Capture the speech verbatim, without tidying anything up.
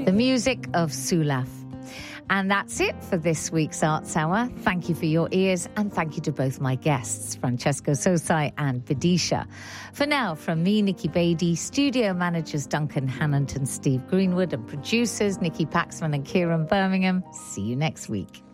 The music of Sulaf. And that's it for this week's Arts Hour. Thank you for your ears, and thank you to both my guests, Francesco Sosai and Vidisha. For now, from me, Nikki Beattie, studio managers Duncan Hannant and Steve Greenwood, and producers Nikki Paxman and Kieran Birmingham. See you next week.